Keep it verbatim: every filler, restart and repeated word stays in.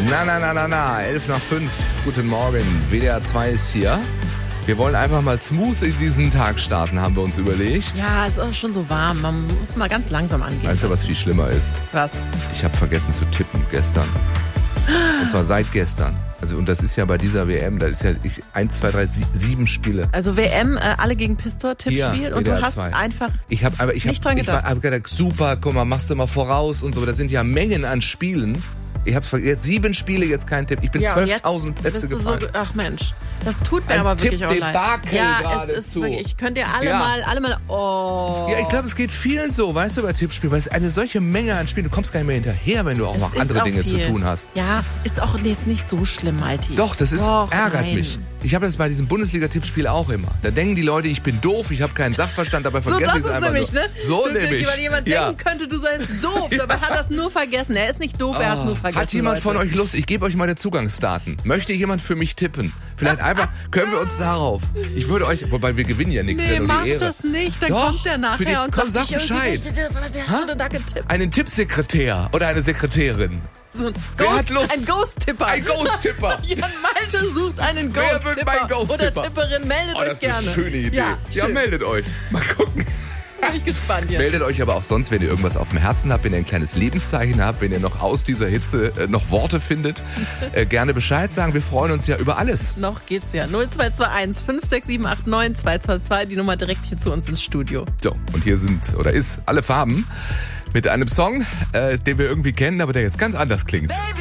Na, na, na, na, na, elf nach fünf, guten Morgen, W D R zwei ist hier. Wir wollen einfach mal smooth in diesen Tag starten, haben wir uns überlegt. Ja, es ist auch schon so warm, man muss mal ganz langsam angehen. Weißt du, was viel schlimmer ist? Was? Ich habe vergessen zu tippen gestern. Und zwar seit gestern. Also, und das ist ja bei dieser W M, da ist ja ich, eins, zwei, drei, sieben Spiele. Also W M, äh, alle gegen Pistor-Tippspiel und du hast einfach ich hab, aber ich nicht hab, dran ich gedacht. war, hab gedacht, super, guck mal, machst du mal voraus und so. Das sind ja Mengen an Spielen. Ich habe jetzt sieben Spiele, jetzt kein Tipp. Ich bin ja, zwölftausend Plätze gefallen. So, ach Mensch, das tut mir Ein aber wirklich auch leid. Tipp-Debakel Ja, geradezu. es ist wirklich, ich könnte ja alle Ja. mal, alle mal, oh. Ja, ich glaube, es geht vielen so, weißt du, bei Tippspielen, weil es eine solche Menge an Spielen, du kommst gar nicht mehr hinterher, wenn du auch Es noch ist andere auch Dinge viel. zu tun hast. Ja, ist auch jetzt nicht so schlimm, Malti. Doch, das ist, Doch, ärgert nein. mich. Ich habe das bei diesem Bundesliga-Tippspiel auch immer. Da denken die Leute, ich bin doof, ich habe keinen Sachverstand, dabei So, vergesse das ich es ist einfach nämlich, nur. ne? So du, nämlich. Weil jemand Ja. denken könnte, du seist doof, dabei hat er es nur vergessen. Er ist nicht doof, er hat es nur vergessen. Hat jemand Leute. von euch Lust? Ich gebe euch meine Zugangsdaten. Möchte jemand für mich tippen? Vielleicht einfach, können wir uns darauf. Ich würde euch, wobei wir gewinnen ja nichts, Nee, ja nur mach die Ehre. das nicht, dann Doch, kommt der für die- nachher und komm, sagt sag sich Bescheid. irgendwie, wer hast du denn da getippt? Einen Tippsekretär oder eine Sekretärin. So ein Wer Ghost, hat Lust? ein Ghost-Tipper. Ein Ghost-Tipper. Jan Malte sucht einen Wer wird mein Ghost-Tipper. Ghost-Tipper? Oder Tipperin, meldet Oh, euch das ist gerne. eine schöne Idee. Ja, Ja, schön. meldet euch. Mal gucken. Bin ich gespannt jetzt. Meldet euch aber auch sonst, wenn ihr irgendwas auf dem Herzen habt, wenn ihr ein kleines Lebenszeichen habt, wenn ihr noch aus dieser Hitze äh, noch Worte findet, äh, gerne Bescheid sagen. Wir freuen uns ja über alles. Noch geht's ja. null zwei zwei eins fünf sechs sieben acht neun zwei zwei zwei, die Nummer direkt hier zu uns ins Studio. So, und hier sind, oder ist, alle Farben mit einem Song, äh, den wir irgendwie kennen, aber der jetzt ganz anders klingt. Baby,